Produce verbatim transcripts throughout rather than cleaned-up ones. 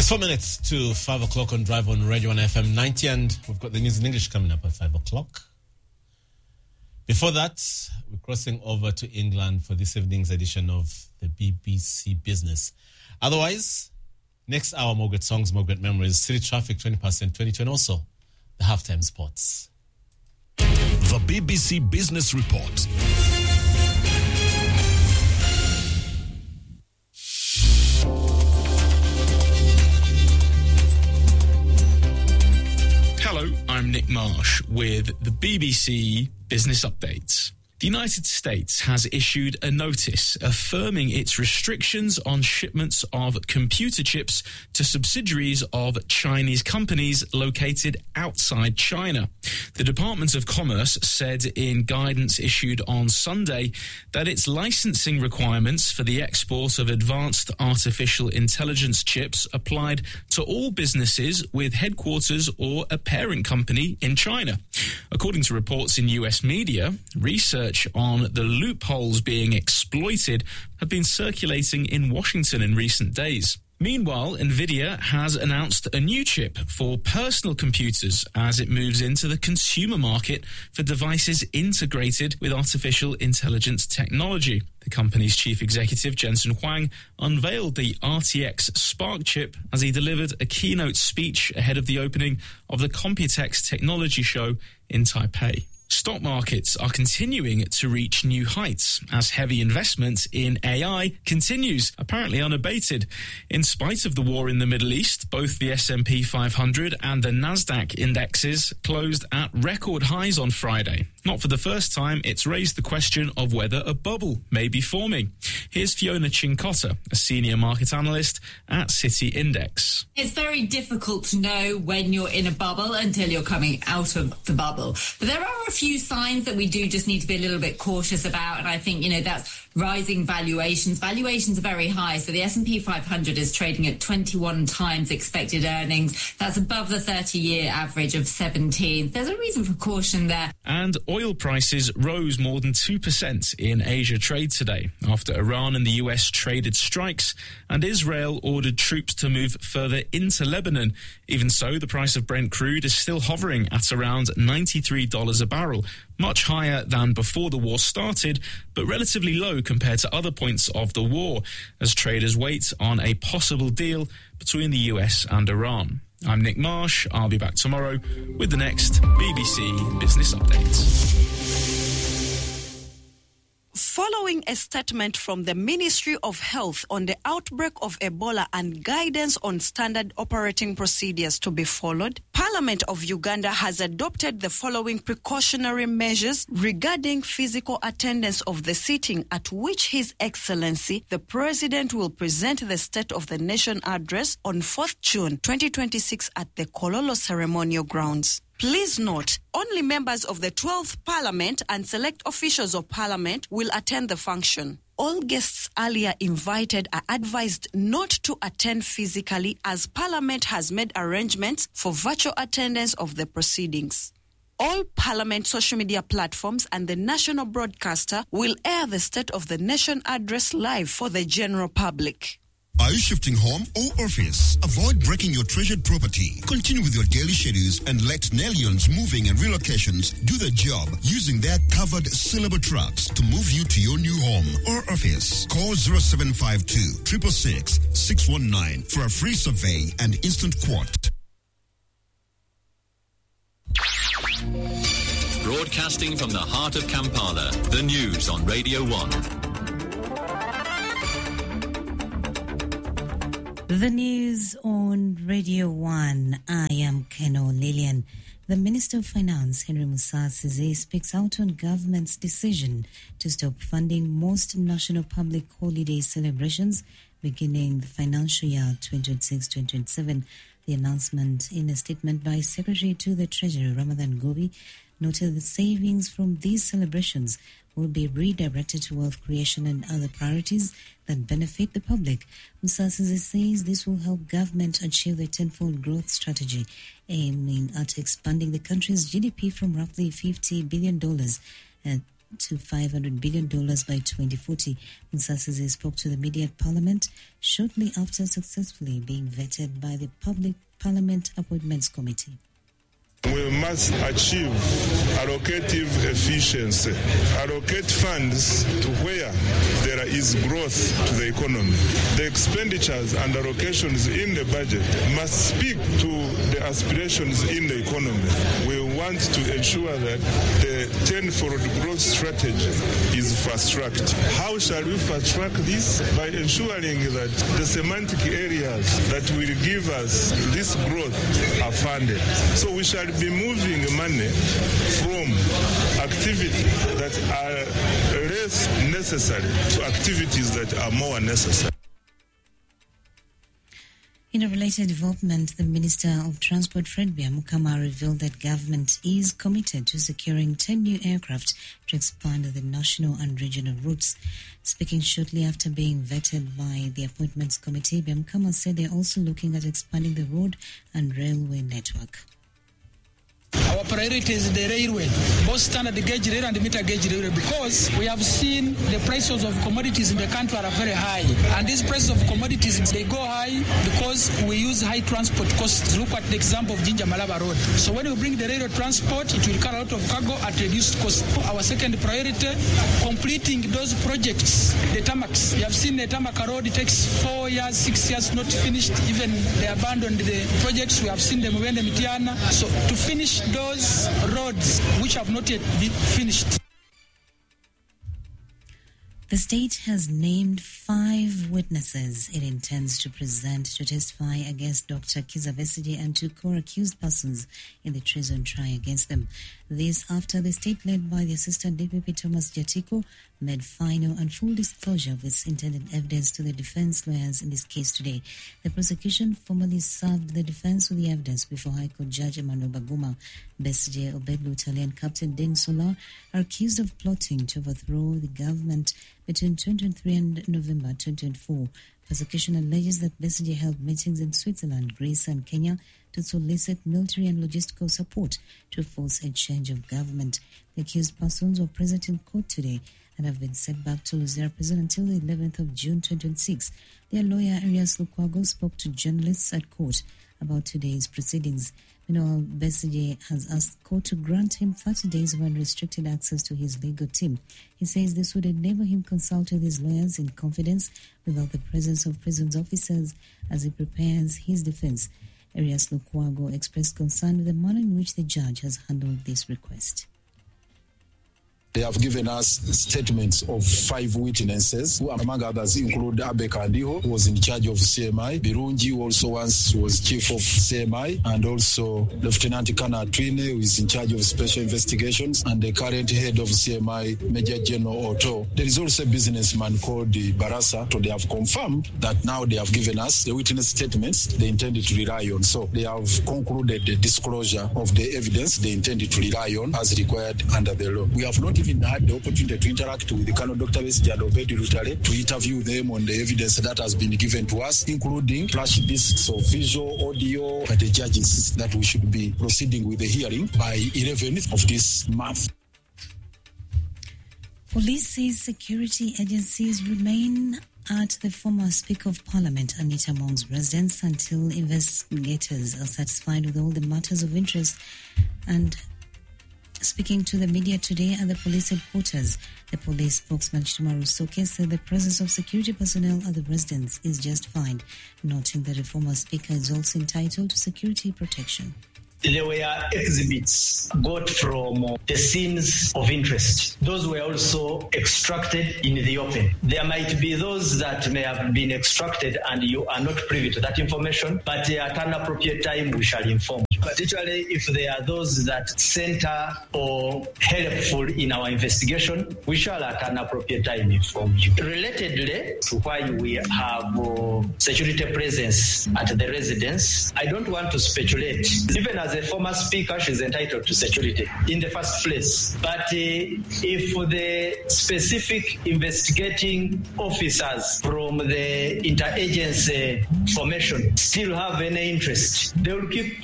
It's four minutes to five o'clock on Drive on Radio one F M ninety, and we've got the news in English coming up at five o'clock. Before that, we're crossing over to England for this evening's edition of the B B C Business. Otherwise, next hour, more great songs, more great memories, city traffic, twenty percent, twenty-two, and also the halftime sports. The B B C Business Report. Hello, I'm Nick Marsh with the B B C Business Updates. The United States has issued a notice affirming its restrictions on shipments of computer chips to subsidiaries of Chinese companies located outside China. The Department of Commerce said in guidance issued on Sunday that its licensing requirements for the export of advanced artificial intelligence chips applied to all businesses with headquarters or a parent company in China. According to reports in U S media, research on the loopholes being exploited have been circulating in Washington in recent days. Meanwhile, Nvidia has announced a new chip for personal computers as it moves into the consumer market for devices integrated with artificial intelligence technology. The company's chief executive, Jensen Huang, unveiled the R T X Spark chip as he delivered a keynote speech ahead of the opening of the Computex Technology Show in Taipei. Stock markets are continuing to reach new heights as heavy investment in A I continues, apparently unabated. In spite of the war in the Middle East, both the S and P five hundred and the Nasdaq indexes closed at record highs on Friday. Not for the first time, it's raised the question of whether a bubble may be forming. Here's Fiona Cincotta, a senior market analyst at Citi Index. It's very difficult to know when you're in a bubble until you're coming out of the bubble. But there are a few signs that we do just need to be a little bit cautious about, and I think, you know, that's rising valuations. Valuations are very high, so the S and P five hundred is trading at twenty-one times expected earnings. That's above the thirty-year average of seventeen. There's a reason for caution there. And oil prices rose more than two percent in Asia trade today after Iran and the U S traded strikes and Israel ordered troops to move further into Lebanon. Even so, the price of Brent crude is still hovering at around ninety-three dollars a barrel, much higher than before the war started, but relatively low compared to other points of the war, as traders wait on a possible deal between the U S and Iran. I'm Nick Marsh. I'll be back tomorrow with the next B B C Business Update. Following a statement from the Ministry of Health on the outbreak of Ebola and guidance on standard operating procedures to be followed, Parliament of Uganda has adopted the following precautionary measures regarding physical attendance of the sitting at which His Excellency, the President, will present the State of the Nation address on fourth June twenty twenty-six at the Kololo Ceremonial Grounds. Please note, only members of the twelfth Parliament and select officials of Parliament will attend the function. All guests earlier invited are advised not to attend physically as Parliament has made arrangements for virtual attendance of the proceedings. All Parliament social media platforms and the national broadcaster will air the State of the Nation address live for the general public. Are you shifting home or office? Avoid breaking your treasured property. Continue with your daily schedules and let Nellions Moving and Relocations do the job using their covered syllable trucks to move you to your new home or office. Call zero seven five two, six six six, six one nine for a free survey and instant quote. Broadcasting from the heart of Kampala, the news on Radio one. The news on Radio one. I am Keno Lillian. The Minister of Finance, Henry Musasizi, speaks out on government's decision to stop funding most national public holiday celebrations beginning the financial year twenty twenty-six twenty twenty-seven. The announcement in a statement by Secretary to the Treasury, Ramadan Gobi, noted that savings from these celebrations will be redirected to wealth creation and other priorities that benefit the public. Musasizi says this will help government achieve the tenfold growth strategy, aiming at expanding the country's G D P from roughly fifty billion dollars at to five hundred billion dollars by twenty forty. Musasizi spoke to the media at Parliament shortly after successfully being vetted by the Public Parliament Appointments Committee. We must achieve allocative efficiency, allocate funds to where there is growth to the economy. The expenditures and allocations in the budget must speak to the aspirations in the economy. We want to ensure that the tenfold growth strategy is fast-tracked. How shall we fast-track this? By ensuring that the semantic areas that will give us this growth are funded. So we shall be moving money from activities that are less necessary to activities that are more necessary. In a related development, the Minister of Transport, Fredbear Mukama, revealed that government is committed to securing ten new aircraft to expand the national and regional routes. Speaking shortly after being vetted by the Appointments Committee, Mukama said they're also looking at expanding the road and railway network. Our priority is the railway, both standard gauge rail and meter gauge railway, because we have seen the prices of commodities in the country are very high. And these prices of commodities, they go high because we use high transport costs. Look at the example of Jinja Malaba Road. So when we bring the railway transport, it will carry a lot of cargo at reduced cost. Our second priority, completing those projects, the tarmacs. You have seen the tarmac road, it takes four years, six years not finished. Even they abandoned the projects. We have seen them when the Mitiana. So to finish those roads which have not yet been finished. The state has named five witnesses it intends to present to testify against Doctor Kizza Besigye and two core-accused persons in the treason trial against them. This after the state, led by the Assistant D P P Thomas Jatiko, made final and full disclosure of its intended evidence to the defense lawyers in this case today. The prosecution formally served the defense with the evidence before High Court Judge Emmanuel Baguma. Besigye, Obed Lutali and Captain Den Solar are accused of plotting to overthrow the government between twenty twenty-three and November twenty twenty-four. Prosecution alleges that Besigye held meetings in Switzerland, Greece and Kenya to solicit military and logistical support to force a change of government. The accused persons were present in court today and have been sent back to Luzera prison until the eleventh of June twenty twenty-six. Their lawyer, Arias Lukwago, spoke to journalists at court about today's proceedings. Meanwhile, Besigye has asked court to grant him thirty days of unrestricted access to his legal team. He says this would enable him to consult with his lawyers in confidence without the presence of prisons officers as he prepares his defense. Arias Lukwago expressed concern with the manner in which the judge has handled this request. They have given us statements of five witnesses, who among others include Abe Kandiho, who was in charge of C M I, Birungi, who also once was chief of C M I, and also Lieutenant Kana Twine, who is in charge of special investigations, and the current head of C M I, Major General Otto. There is also a businessman called Barasa, so they have confirmed that now they have given us the witness statements they intended to rely on. So they have concluded the disclosure of the evidence they intended to rely on as required under the law. We have not even had the opportunity to interact with the Colonel Doctor Besigye and Obed Lutale to interview them on the evidence that has been given to us, including flash discs of visual, audio, and the judges that we should be proceeding with the hearing by eleventh of this month. Police says security agencies remain at the former Speaker of Parliament, Anita Mong's residence, until investigators are satisfied with all the matters of interest. And speaking to the media today at the police headquarters, the police spokesman Chimaru Soke said the presence of security personnel at the residence is justified, noting that the former Speaker is also entitled to security protection. There were exhibits got from the scenes of interest. Those were also extracted in the open. There might be those that may have been extracted and you are not privy to that information, but at an appropriate time we shall inform you. Particularly if there are those that center or helpful in our investigation, we shall at an appropriate time inform you. Relatedly to why we have uh, security presence at the residence, I don't want to speculate. Even as a former speaker, she's entitled to security in the first place. But uh, if the specific investigating officers from the interagency formation still have any interest, they will keep presence.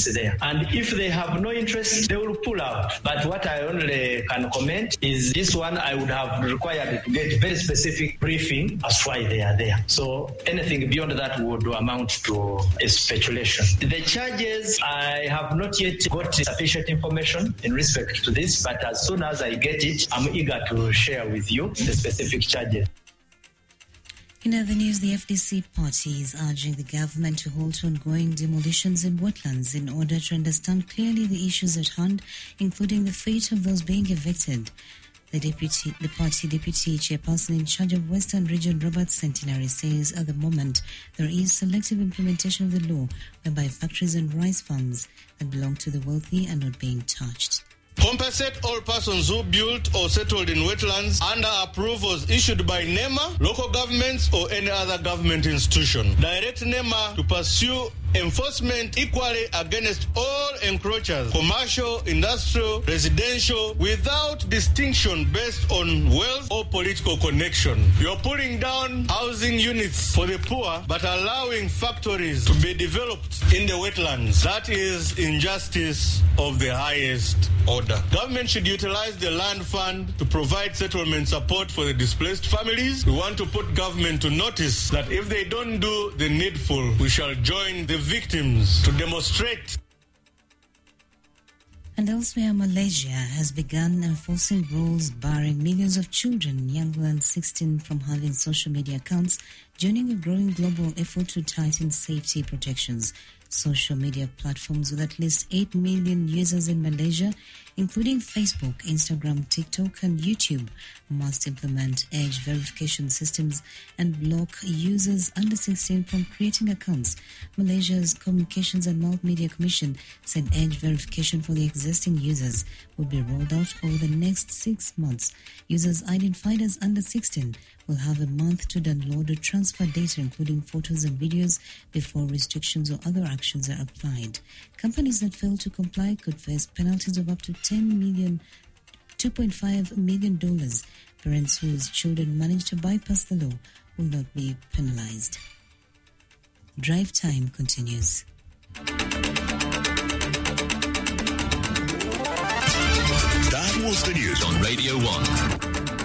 interest there. And if they have no interest, they will pull out. But what I only can comment is this one I would have required to get very specific briefing as why they are there. So anything beyond that would amount to a speculation. The charges, I have not yet got sufficient information in respect to this, but as soon as I get it, I'm eager to share with you the specific charges. In other news, the F D C party is urging the government to halt ongoing demolitions in wetlands in order to understand clearly the issues at hand, including the fate of those being evicted. The deputy, the party deputy chairperson in charge of Western Region, Robert Centenary, says at the moment there is selective implementation of the law whereby factories and rice farms that belong to the wealthy are not being touched. Compensate all persons who built or settled in wetlands under approvals issued by NEMA, local governments, or any other government institution. Direct NEMA to pursue enforcement equally against all encroachers, commercial, industrial, residential, without distinction based on wealth or political connection. You're pulling down housing units for the poor, but allowing factories to be developed in the wetlands. That is injustice of the highest order. Government should utilize the land fund to provide settlement support for the displaced families. We want to put government to notice that if they don't do the needful, we shall join the victims to demonstrate. And elsewhere, Malaysia has begun enforcing rules barring millions of children younger than sixteen from having social media accounts, joining a growing global effort to tighten safety protections. Social media platforms with at least eight million users in Malaysia, including Facebook, Instagram, TikTok, and YouTube, must implement age verification systems and block users under sixteen from creating accounts. Malaysia's Communications and Multimedia Commission said age verification for the existing users will be rolled out over the next six months. Users identified as under sixteen will have a month to download or transfer data, including photos and videos, before restrictions or other actions are applied. Companies that fail to comply could face penalties of up to ten million, two point five million dollars. Parents whose children manage to bypass the law will not be penalized. Drive Time continues. That was the news on Radio one.